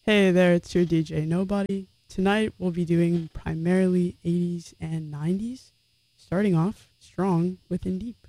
Hey there, it's your DJ Nobody. Tonight we'll be doing primarily 80s and 90s, starting off strong with Indeep.